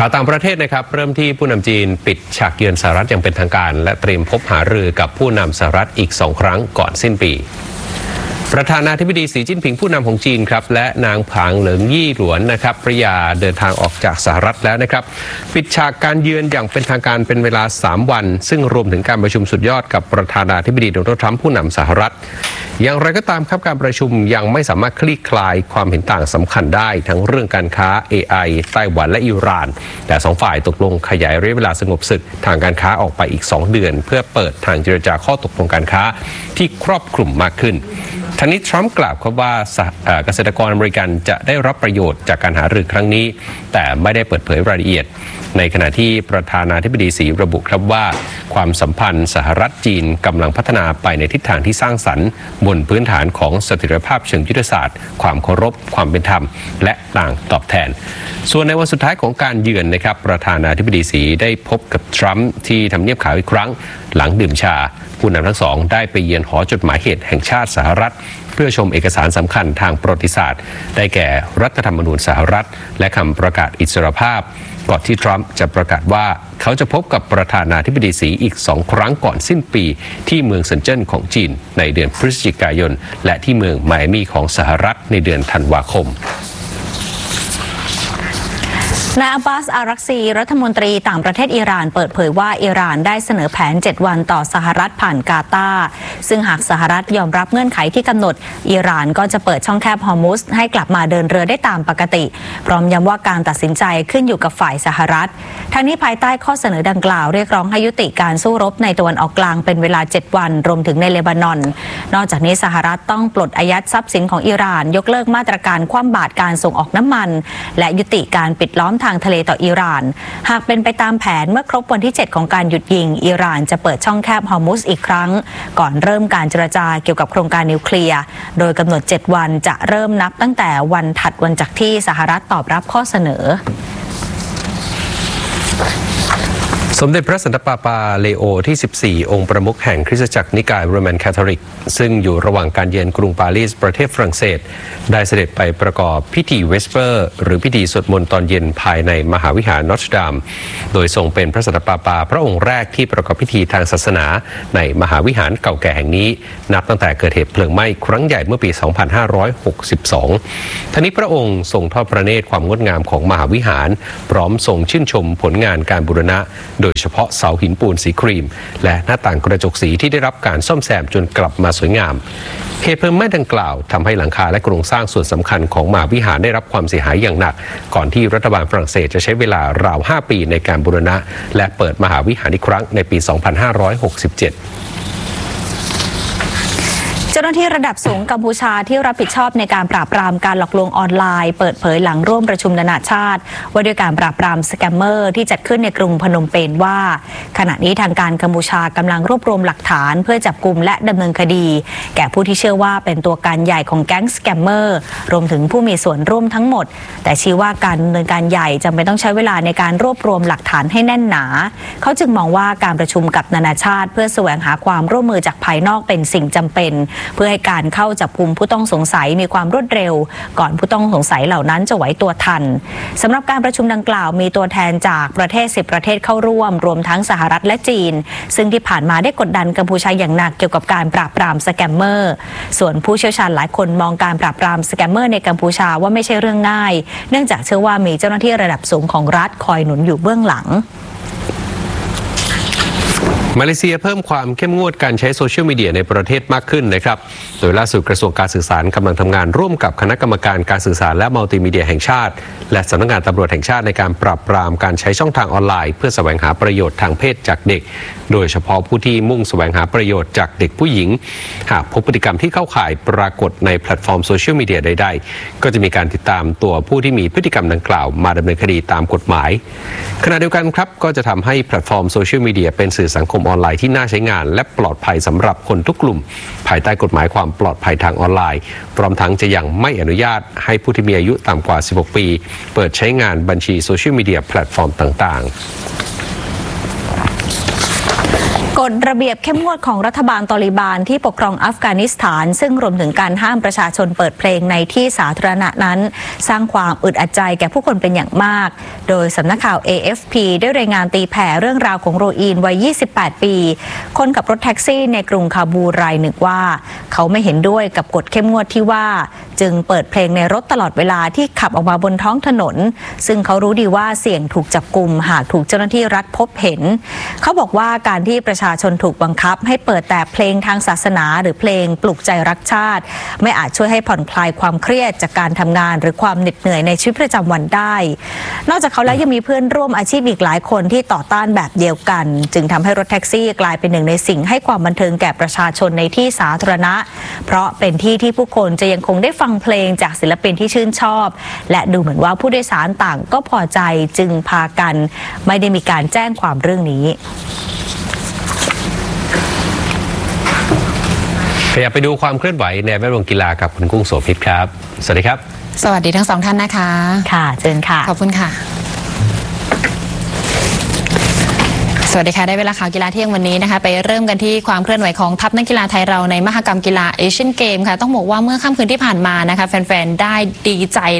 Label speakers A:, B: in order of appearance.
A: ข่าวต่างประเทศนะครับเริ่มที่ผู้นำจีนปิดฉากเยือนสหรัฐอย่างเป็นทางการและเตรียมพบหารือกับผู้นำสหรัฐอีก2 ครั้งก่อนสิ้นปีประธานาธิบดีสีจิ้นผิงผู้นำของจีนครับและนางผางเหลิงยี่หลวนนะครับภริยาเดินทางออกจากสหรัฐแล้วนะครับปิดฉากการเยือนอย่างเป็นทางการเป็นเวลา3 วันซึ่งรวมถึงการประชุมสุดยอดกับประธานาธิบดีโดนัลด์ทรัมป์ผู้นำสหรัฐอย่างไรก็ตามครับการประชุมยังไม่สามารถคลี่คลายความเห็นต่างสำคัญได้ทั้งเรื่องการค้า AI ไต้หวันและอิหร่านแต่2 ฝ่ายตกลงขยายระยะเวลาสงบศึกทางการค้าออกไปอีก2 เดือนเพื่อเปิดทางเจรจาข้อตกลงการค้าที่ครอบคลุมมากขึ้นทั้งนี้ทรัมป์กล่าวครับว่าเกษตรกรอเมริกันจะได้รับประโยชน์จากการหารือครั้งนี้แต่ไม่ได้เปิดเผยรายละเอียดในขณะที่ประธานาธิบดีสีระบุครับว่าความสัมพันธ์สหรัฐจีนกำลังพัฒนาไปในทิศทางที่สร้างสรรค์บนพื้นฐานของเสถียรภาพเชิงยุทธศาสตร์ความเคารพความเป็นธรรมและต่างตอบแทนส่วนในวันสุดท้ายของการเยือนนะครับประธานาธิบดีสีได้พบกับทรัมป์ที่ทำเนียบขาวอีกครั้งหลังดื่มชาผู้นำทั้งสองได้ไปเยือนหอจดหมายเหตุแห่งชาติสหรัฐเพื่อชมเอกสารสำคัญทางประวัติศาสตร์ได้แก่รัฐธรรมนูญสหรัฐและคำประกาศอิสรภาพก่อนที่ทรัมป์จะประกาศว่าเขาจะพบกับประธานาธิบดีสีอีก2 ครั้งก่อนสิ้นปีที่เมืองเซินเจิ้นของจีนในเดือนพฤศจิกายนและที่เมืองไมอามี่ของสหรัฐในเดือนธันวาคม
B: นายอับบาส อารักซีรัฐมนตรีต่างประเทศอิหร่านเปิดเผยว่าอิหร่านได้เสนอแผน7 วันต่อสหรัฐผ่านกาตาร์ซึ่งหากสหรัฐยอมรับเงื่อนไขที่กำหนดอิหร่านก็จะเปิดช่องแคบฮอร์มุซให้กลับมาเดินเรือได้ตามปกติพร้อมย้ำว่าการตัดสินใจขึ้นอยู่กับฝ่ายสหรัฐทั้งนี้ภายใต้ข้อเสนอดังกล่าวเรียกร้องให้ยุติการสู้รบในตะวันออกกลางเป็นเวลา7 วันรวมถึงในเลบานอนนอกจากนี้สหรัฐต้องปลดอายัดทรัพย์สินของอิหร่านยกเลิกมาตรการคว่ำบาตรการส่งออกน้ำมันและยุติการปิดล้อมทางทะเลต่ออิหร่านหากเป็นไปตามแผนเมื่อครบวันที่7ของการหยุดยิงอิหร่านจะเปิดช่องแคบฮอร์มุซอีกครั้งก่อนเริ่มการเจรจาเกี่ยวกับโครงการนิวเคลียร์โดยกำหนด7 วันจะเริ่มนับตั้งแต่วันถัดวันจากที่สหรัฐตอบรับข้อเสนอ
A: สมเด็จพระสันตะปาปาเลโอที่14องค์ประมุขแห่งคริสตจักรนิกายโรมันคาทอลิกซึ่งอยู่ระหว่างการเยือนกรุงปารีสประเทศฝรั่งเศสได้เสด็จไปประกอบพิธีเวสเปอร์หรือพิธีสวดมนต์ตอนเย็นภายในมหาวิหารนอตรดามโดยทรงเป็นพระสันตะปาปาพระองค์แรกที่ประกอบพิธีทางศาสนาในมหาวิหารเก่าแก่แห่งนี้นับตั้งแต่เกิดเหตุเพลิงไหม้ครั้งใหญ่เมื่อปี 2562 ทั้งนี้พระองค์ทรงทอดพระเนตรความงดงามของมหาวิหารพร้อมทรงชื่นชมผลงานการบูรณะโดยเฉพาะเสาหินปูนสีครีมและหน้าต่างกระจกสีที่ได้รับการซ่อมแซมจนกลับมาสวยงามเหตุเพลิงไหม้ดังกล่าวทำให้หลังคาและโครงสร้างส่วนสำคัญของมหาวิหารได้รับความเสียหายอย่างหนักก่อนที่รัฐบาลฝรั่งเศสจะใช้เวลาราว 5 ปีในการบูรณะและเปิดมหาวิหารอีกครั้งในปี 2567
B: เจ้าหน้าที่ระดับสูงกัมพูชาที่รับผิดชอบในการปราบปรามการหลอกลวงออนไลน์เปิดเผยหลังร่วมประชุมนานาชาติว่าด้วยการปราบปรามสแกมเมอร์ที่จัดขึ้นในกรุงพนมเปญว่าขณะนี้ทางการกัมพูชากำลังรวบรวมหลักฐานเพื่อจับกุมและดำเนินคดีแก่ผู้ที่เชื่อว่าเป็นตัวการใหญ่ของแก๊งสแกมเมอร์รวมถึงผู้มีส่วนร่วมทั้งหมดแต่ชี้ว่าการดำเนินการใหญ่จำเป็นต้องใช้เวลาในการรวบรวมหลักฐานให้แน่นหนาเขาจึงมองว่าการประชุมกับนานาชาติเพื่อแสวงหาความร่วมมือจากภายนอกเป็นสิ่งจำเป็นเพื่อให้การเข้าจับกุมผู้ต้องสงสัยมีความรวดเร็วก่อนผู้ต้องสงสัยเหล่านั้นจะไหวตัวทันสำหรับการประชุมดังกล่าวมีตัวแทนจากประเทศ10 ประเทศเข้าร่วมรวมทั้งสหรัฐและจีนซึ่งที่ผ่านมาได้กดดันกัมพูชาอย่างหนักเกี่ยวกับการปราบปรามสแกมเมอร์ส่วนผู้เชี่ยวชาญหลายคนมองการปราบปรามสแกมเมอร์ในกัมพูชาว่าไม่ใช่เรื่องง่ายเนื่องจากเชื่อว่ามีเจ้าหน้าที่ระดับสูงของรัฐคอยหนุนอยู่เบื้องหลัง
A: มาเลเซียเพิ่มความเข้มงวดการใช้โซเชียลมีเดียในประเทศมากขึ้นนะครับโดยล่าสุดกระทรวงการสื่อสารกำลังทำงานร่วมกับคณะกรรมการการสื่อสารและมัลติมีเดียแห่งชาติและสำนักงานตำรวจแห่งชาติในการปราบปรามการใช้ช่องทางออนไลน์เพื่อแสวงหาประโยชน์ทางเพศจากเด็กโดยเฉพาะผู้ที่มุ่งแสวงหาประโยชน์จากเด็กผู้หญิงหากพบพฤติกรรมที่เข้าข่ายปรากฏในแพลตฟอร์มโซเชียลมีเดียใดๆก็จะมีการติดตามตัวผู้ที่มีพฤติกรรมดังกล่าวมาดำเนินคดีตามกฎหมายขณะเดียวกันครับก็จะทำให้แพลตฟอร์มโซเชียลมีเดียเป็นสื่อสังคมออนไลน์ที่น่าใช้งานและปลอดภัยสำหรับคนทุกกลุ่มภายใต้กฎหมายความปลอดภัยทางออนไลน์พร้อมทั้งจะยังไม่อนุญาตให้ผู้ที่มีอายุต่ำกว่า16 ปีเปิดใช้งานบัญชีโซเชียลมีเดียแพลตฟอร์มต่างๆ
B: กฎระเบียบเข้มงวดของรัฐบาลตอลิบานที่ปกครองอัฟกานิสถานซึ่งรวมถึงการห้ามประชาชนเปิดเพลงในที่สาธารณะนั้นสร้างความอึดอัดใจแก่ผู้คนเป็นอย่างมากโดยสำนักข่าว AFP ได้รายงานตีแผ่เรื่องราวของโรอีนวัย 28 ปีคนขับรถแท็กซี่ในกรุงคาบูรายหนึ่งว่าเขาไม่เห็นด้วยกับกฎเข้มงวดที่ว่าจึงเปิดเพลงในรถตลอดเวลาที่ขับออกมาบนท้องถนนซึ่งเขารู้ดีว่าเสี่ยงถูกจับกุมหากถูกเจ้าหน้าที่รัฐพบเห็นเขาบอกว่าการที่ประชาชนถูกบังคับให้เปิดแต่เพลงทางศาสนาหรือเพลงปลุกใจรักชาติไม่อาจช่วยให้ผ่อนคลายความเครียดจากการทำงานหรือความเหน็ดเหนื่อยในชีวิตประจำวันได้นอกจากเขาแล้วยังมีเพื่อนร่วมอาชีพอีกหลายคนที่ต่อต้านแบบเดียวกันจึงทำให้รถแท็กซี่กลายเป็นหนึ่งในสิ่งให้ความบันเทิงแก่ประชาชนในที่สาธารณะเพราะเป็นที่ที่ผู้คนจะยังคงได้ฟังเพลงจากศิลปินที่ชื่นชอบและดูเหมือนว่าผู้โดยสารต่างก็พอใจจึงพากันไม่ได้มีการแจ้งความเรื่องนี้
A: ขยับไปดูความเคลื่อนไหวในแวดวงกีฬากับคุณกุ้งโสภิตครับสวัสดีครับ
C: สวัสดีทั้งสองท่านนะคะ
B: ค่ะเชิญค่ะ
C: ขอบคุณค่ะสวัสดีค่ะได้เวลาข่าวกีฬาเที่ยงวันนี้นะคะไปเริ่มกันที่ความเคลื่อนไหวของทัพนักกีฬาไทยเราในมหกรรมกีฬาเอเชียนเกมค่ะต้องบอกว่าเมื่อค่ำคืนที่ผ่านมานะคะแฟนๆได้ดีใจ